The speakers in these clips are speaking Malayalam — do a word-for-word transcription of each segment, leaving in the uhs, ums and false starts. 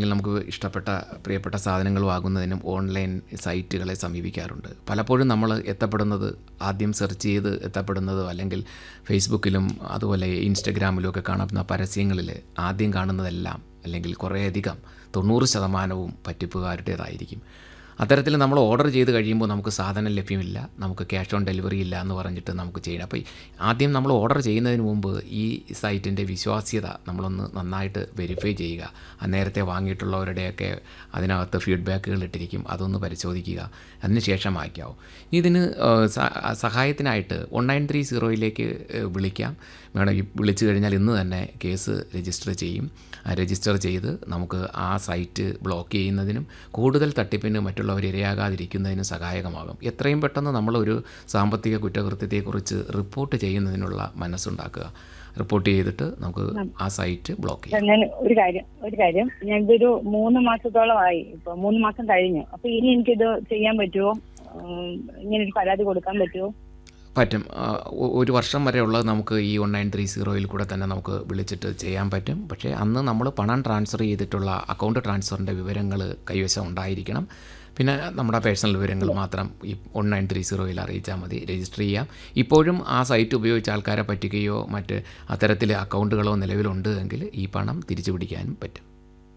അല്ലെങ്കിൽ നമുക്ക് ഇഷ്ടപ്പെട്ട പ്രിയപ്പെട്ട സാധനങ്ങൾ വാങ്ങുന്നതിനും ഓൺലൈൻ സൈറ്റുകളെ സമീപിക്കാറുണ്ട്. പലപ്പോഴും നമ്മൾ എത്തപ്പെടുന്നത് ആദ്യം സെർച്ച് ചെയ്ത് എത്തപ്പെടുന്നത് അല്ലെങ്കിൽ ഫേസ്ബുക്കിലും അതുപോലെ ഇൻസ്റ്റഗ്രാമിലും ഒക്കെ കാണുന്ന പരസ്യങ്ങളിൽ ആദ്യം കാണുന്നതെല്ലാം അല്ലെങ്കിൽ കുറേയധികം തൊണ്ണൂറ് ശതമാനവും പറ്റിപ്പുകാരുടേതായിരിക്കും. അത്തരത്തിൽ നമ്മൾ ഓർഡർ ചെയ്ത് കഴിയുമ്പോൾ നമുക്ക് സാധനം ലഭ്യമില്ല, നമുക്ക് ക്യാഷ് ഓൺ ഡെലിവറി ഇല്ല എന്ന് പറഞ്ഞിട്ട് നമുക്ക് ചെയ്യണം. അപ്പോൾ ആദ്യം നമ്മൾ ഓർഡർ ചെയ്യുന്നതിന് മുമ്പ് ഈ സൈറ്റിൻ്റെ വിശ്വാസ്യത നമ്മളൊന്ന് നന്നായിട്ട് വെരിഫൈ ചെയ്യുക. നേരത്തെ വാങ്ങിയിട്ടുള്ളവരുടെയൊക്കെ അതിനകത്ത് ഫീഡ്ബാക്കുകൾ ഇട്ടിരിക്കും, അതൊന്ന് പരിശോധിക്കുക. അതിനുശേഷം വായിക്കാവും. ഇതിന് സഹായത്തിനായിട്ട് വൺ നയൻ ത്രീ സീറോയിലേക്ക് വിളിക്കാം. വേണമെങ്കിൽ വിളിച്ചു കഴിഞ്ഞാൽ ഇന്ന് തന്നെ കേസ് രജിസ്റ്റർ ചെയ്യും. രജിസ്റ്റർ ചെയ്ത് നമുക്ക് ആ സൈറ്റ് ബ്ലോക്ക് ചെയ്യുന്നതിനും കൂടുതൽ തട്ടിപ്പിന് മറ്റുള്ളവർ ഇരയാകാതിരിക്കുന്നതിനും സഹായകമാകും. എത്രയും പെട്ടെന്ന് നമ്മളൊരു സാമ്പത്തിക കുറ്റകൃത്യത്തെക്കുറിച്ച് റിപ്പോർട്ട് ചെയ്യുന്നതിനുള്ള മനസ്സുണ്ടാക്കുക. റിപ്പോർട്ട് ചെയ്തിട്ട് നമുക്ക് ആ സൈറ്റ് ബ്ലോക്ക് ചെയ്യാം. ഞാൻ ഒരു കാര്യം ഒരു കാര്യം ഞാൻ ഇതൊരു മൂന്ന് മാസത്തോളമായി, ഇപ്പൊ മൂന്ന് മാസം കഴിഞ്ഞു. അപ്പൊ ഇനി എനിക്കിത് ചെയ്യാൻ പറ്റുമോ? ഇങ്ങനെ ഒരു പരാതി കൊടുക്കാൻ പറ്റുമോ? പറ്റും. ഒരു വർഷം വരെ ഉള്ളത് നമുക്ക് ഈ വൺ നയൻ ത്രീ സീറോയിൽ കൂടെ തന്നെ നമുക്ക് വിളിച്ചിട്ട് ചെയ്യാൻ പറ്റും. പക്ഷേ അന്ന് നമ്മൾ പണം ട്രാൻസ്ഫർ ചെയ്തിട്ടുള്ള അക്കൗണ്ട് ട്രാൻസ്ഫറിൻ്റെ വിവരങ്ങൾ കൈവശം ഉണ്ടായിരിക്കണം. പിന്നെ നമ്മുടെ പേഴ്സണൽ വിവരങ്ങൾ മാത്രം ഈ വൺ നയൻ ത്രീ സീറോയിൽ അറിയിച്ചാൽ മതി. രജിസ്റ്റർ ചെയ്യാം. ഇപ്പോഴും ആ സൈറ്റ് ഉപയോഗിച്ച് ആൾക്കാരെ പറ്റിക്കുകയോ മറ്റ് അത്തരത്തിൽ അക്കൗണ്ടുകളോ നിലവിലുണ്ട് എങ്കിൽ ഈ പണം തിരിച്ചു പിടിക്കാനും പറ്റും.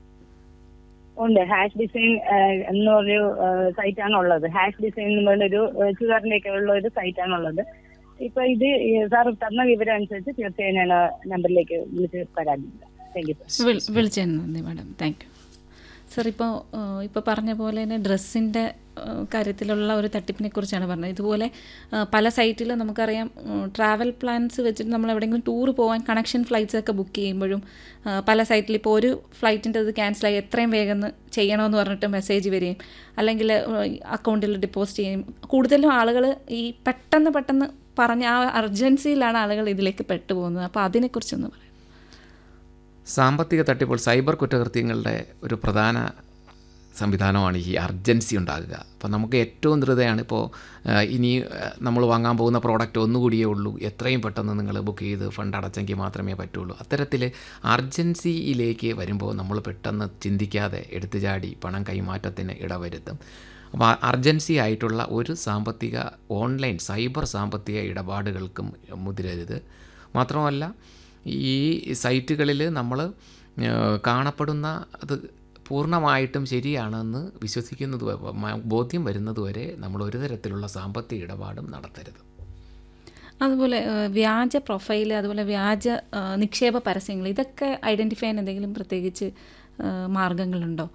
ഉണ്ട്. ഹാഷ് ഡിസൈൻ എന്നൊരു സൈറ്റാണ് ഉള്ളത്. ഹാഷ് ഡിസൈൻ എന്ന് പറഞ്ഞൊരു ചുവറിൻ്റെയൊക്കെ ഉള്ള ഒരു സൈറ്റാണ് ഉള്ളത്. ഇപ്പൊ ഇത് സാർ തന്ന വിവരം അനുസരിച്ച് തീർച്ചയായും ഞാൻ നമ്പറിലേക്ക് വിളിച്ച് പരാതിയില്ല. Thank you. വിളിച്ചതിന് നന്ദി മാഡം. Thank you sir. ഇപ്പോൾ ഇപ്പോൾ പറഞ്ഞ പോലെ തന്നെ ഡ്രസ്സിൻ്റെ കാര്യത്തിലുള്ള ഒരു തട്ടിപ്പിനെ കുറിച്ചാണ് പറഞ്ഞത്. ഇതുപോലെ പല സൈറ്റിലും നമുക്കറിയാം, ട്രാവൽ പ്ലാൻസ് വെച്ചിട്ട് നമ്മൾ എവിടെയെങ്കിലും ടൂർ പോകാൻ കണക്ഷൻ ഫ്ലൈറ്റ്സ് ഒക്കെ ബുക്ക് ചെയ്യുമ്പോഴും പല സൈറ്റിൽ ഇപ്പോൾ ഒരു ഫ്ലൈറ്റിൻ്റെ അത് ക്യാൻസലായി എത്രയും വേഗം ചെയ്യണമെന്ന് പറഞ്ഞിട്ട് മെസ്സേജ് വരികയും അല്ലെങ്കിൽ അക്കൗണ്ടിൽ ഡെപ്പോസിറ്റ് ചെയ്യും. കൂടുതലും ആളുകൾ ഈ പെട്ടെന്ന് പെട്ടെന്ന് പറഞ്ഞ ആ അർജൻസിയിലാണ് ആളുകൾ ഇതിലേക്ക് പെട്ടുപോകുന്നത്. അപ്പോൾ അതിനെക്കുറിച്ചൊന്ന് പറയാം. സാമ്പത്തിക തട്ടിപ്പോൾ സൈബർ കുറ്റകൃത്യങ്ങളുടെ ഒരു പ്രധാന സംവിധാനമാണ് ഈ അർജൻസി ഉണ്ടാകുക. അപ്പോൾ നമുക്ക് ഏറ്റവും ധൃതയാണ്. ഇപ്പോൾ ഇനി നമ്മൾ വാങ്ങാൻ പോകുന്ന പ്രോഡക്റ്റ് ഒന്നുകൂടിയേ ഉള്ളൂ, എത്രയും പെട്ടെന്ന് നിങ്ങൾ ബുക്ക് ചെയ്ത് ഫണ്ട് അടച്ചെങ്കിൽ മാത്രമേ പറ്റുള്ളൂ. അത്തരത്തിൽ അർജൻസിയിലേക്ക് വരുമ്പോൾ നമ്മൾ പെട്ടെന്ന് ചിന്തിക്കാതെ എടുത്തു ചാടി പണം കൈമാറ്റത്തിന് ഇടവരുത്തും. അപ്പോൾ അർജൻസി ആയിട്ടുള്ള ഒരു സാമ്പത്തിക ഓൺലൈൻ സൈബർ സാമ്പത്തിക ഇടപാടുകൾക്കും മുതിരരുത്. മാത്രമല്ല ഈ സൈറ്റുകളിൽ നമ്മൾ കാണപ്പെടുന്ന അത് പൂർണ്ണമായിട്ടും ശരിയാണെന്ന് വിശ്വസിക്കുന്നത് ബോധ്യം വരുന്നതുവരെ നമ്മൾ ഒരു തരത്തിലുള്ള സാമ്പത്തിക ഇടപാടും നടത്തരുത്. അതുപോലെ വ്യാജ പ്രൊഫൈൽ, അതുപോലെ വ്യാജ നിക്ഷേപ പരസ്യങ്ങൾ, ഇതൊക്കെ ഐഡൻറ്റിഫൈ ചെയ്യാൻ എന്തെങ്കിലും പ്രത്യേകിച്ച് മാർഗങ്ങളുണ്ടോ?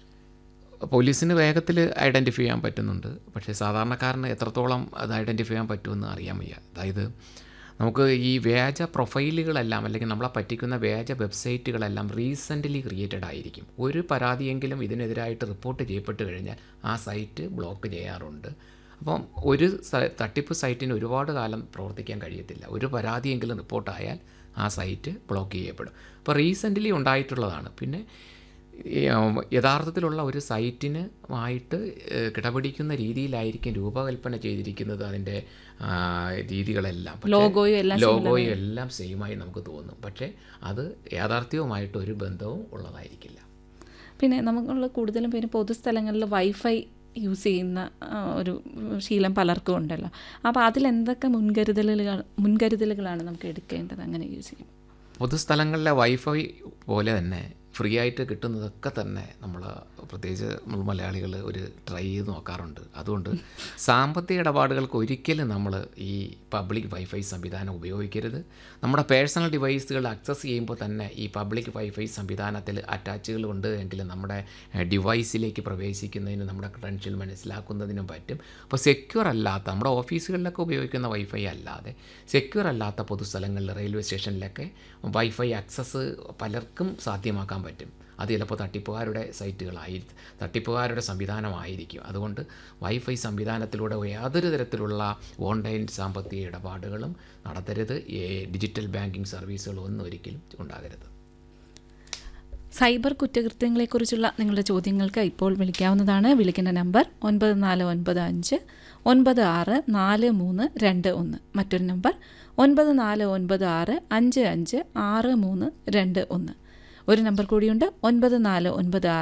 പോലീസിന് വേഗത്തിൽ ഐഡൻറ്റിഫൈ ചെയ്യാൻ പറ്റുന്നുണ്ട്. പക്ഷേ സാധാരണക്കാരന് എത്രത്തോളം അത് ഐഡൻറ്റിഫൈ ചെയ്യാൻ പറ്റുമെന്ന് അറിയാൻ വയ്യ. അതായത് നമുക്ക് ഈ വ്യാജ പ്രൊഫൈലുകളെല്ലാം അല്ലെങ്കിൽ നമ്മളെ പറ്റിക്കുന്ന വ്യാജ വെബ്സൈറ്റുകളെല്ലാം റീസെൻ്റ്ലി ക്രിയേറ്റഡ് ആയിരിക്കും. ഒരു പരാതിയെങ്കിലും ഇതിനെതിരായിട്ട് റിപ്പോർട്ട് ചെയ്യപ്പെട്ട് കഴിഞ്ഞാൽ ആ സൈറ്റ് ബ്ലോക്ക് ചെയ്യാറുണ്ട്. അപ്പം ഒരു തട്ടിപ്പ് സൈറ്റിന് ഒരുപാട് കാലം പ്രവർത്തിക്കാൻ കഴിയത്തില്ല. ഒരു പരാതിയെങ്കിലും റിപ്പോർട്ടായാൽ ആ സൈറ്റ് ബ്ലോക്ക് ചെയ്യപ്പെടും. അപ്പോൾ റീസെൻ്റ്ലി ഉണ്ടായിട്ടുള്ളതാണ്. പിന്നെ യഥാർത്ഥത്തിലുള്ള ഒരു സൈറ്റിന് ആയിട്ട് കിടപിടിക്കുന്ന രീതിയിലായിരിക്കും രൂപകൽപ്പന ചെയ്തിരിക്കുന്നത്. അതിൻ്റെ രീതികളെല്ലാം ലോഗോയും എല്ലാം ലോഗോയും എല്ലാം സെയിമായി നമുക്ക് തോന്നും. പക്ഷേ അത് യാഥാർത്ഥ്യവുമായിട്ട് ഒരു ബന്ധവും ഉള്ളതായിരിക്കില്ല. പിന്നെ നമുക്കുള്ള കൂടുതലും പേര് പൊതുസ്ഥലങ്ങളിൽ വൈഫൈ യൂസ് ചെയ്യുന്ന ഒരു ശീലം പലർക്കും ഉണ്ടല്ലോ. അപ്പോൾ അതിലെന്തൊക്കെ മുൻകരുതലുകൾ മുൻകരുതലുകളാണ് നമുക്ക് എടുക്കേണ്ടത് അങ്ങനെ യൂസ് ചെയ്യും? പൊതുസ്ഥലങ്ങളിലെ വൈഫൈ പോലെ തന്നെ ഫ്രീ ആയിട്ട് കിട്ടുന്നതൊക്കെ തന്നെ നമ്മൾ പ്രത്യേകിച്ച് നമ്മൾ മലയാളികൾ ഒരു ട്രൈ ചെയ്ത് നോക്കാറുണ്ട്. അതുകൊണ്ട് സാമ്പത്തിക ഇടപാടുകൾക്ക് ഒരിക്കലും നമ്മൾ ഈ പബ്ലിക് വൈഫൈ സംവിധാനം ഉപയോഗിക്കരുത്. നമ്മുടെ പേഴ്സണൽ ഡിവൈസുകൾ ആക്സസ് ചെയ്യുമ്പോൾ തന്നെ ഈ പബ്ലിക് വൈഫൈ സംവിധാനത്തിൽ അറ്റാച്ചുകൾ ഉണ്ട് എങ്കിൽ നമ്മുടെ ഡിവൈസിലേക്ക് പ്രവേശിക്കുന്നതിനും നമ്മുടെ ക്രെഡൻഷ്യൽ മനസ്സിലാക്കുന്നതിനും പറ്റും. അപ്പോൾ സെക്യൂർ അല്ലാത്ത നമ്മുടെ ഓഫീസുകളിലൊക്കെ ഉപയോഗിക്കുന്ന വൈഫൈ അല്ലാതെ സെക്യൂർ അല്ലാത്ത പൊതുസ്ഥലങ്ങളിൽ റെയിൽവേ സ്റ്റേഷനിലൊക്കെ വൈഫൈ ആക്സസ് പലർക്കും സാധ്യമാക്കാൻ പറ്റും. അത് ചിലപ്പോൾ തട്ടിപ്പുകാരുടെ സൈറ്റുകളായി തട്ടിപ്പുകാരുടെ സംവിധാനമായിരിക്കും. അതുകൊണ്ട് വൈഫൈ സംവിധാനത്തിലൂടെ യാതൊരു തരത്തിലുള്ള ഓൺലൈൻ സാമ്പത്തിക ഇടപാടുകളും നടത്തരുത്. ഡിജിറ്റൽ ബാങ്കിങ് സർവീസുകളൊന്നും ഒരിക്കലും ഉണ്ടാകരുത്. സൈബർ കുറ്റകൃത്യങ്ങളെക്കുറിച്ചുള്ള നിങ്ങളുടെ ചോദ്യങ്ങൾക്ക് ഇപ്പോൾ വിളിക്കാവുന്നതാണ്. വിളിക്കേണ്ട നമ്പർ ഒൻപത് നാല് ഒൻപത് അഞ്ച് ഒൻപത് ആറ് നാല് മൂന്ന് രണ്ട് ഒന്ന്. മറ്റൊരു നമ്പർ ഒൻപത് നാല് ഒൻപത് ആറ് അഞ്ച് അഞ്ച് ആറ് മൂന്ന് രണ്ട് ഒന്ന്. ഒരു നമ്പർ കൂടിയുണ്ട്, ഒൻപത് നാല് ഒൻപത് ആറ്